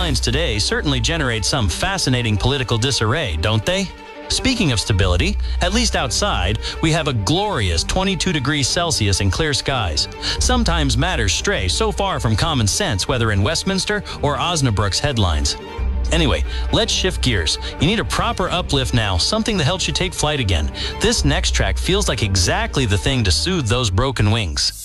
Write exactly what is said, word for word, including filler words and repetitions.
headlines today certainly generate some fascinating political disarray, don't they? Speaking of stability, at least outside, we have a glorious twenty-two degrees Celsius and clear skies. Sometimes matters stray so far from common sense, whether in Westminster or Osnabrück's headlines. Anyway, let's shift gears. You need a proper uplift now, something that helps you take flight again. This next track feels like exactly the thing to soothe those broken wings.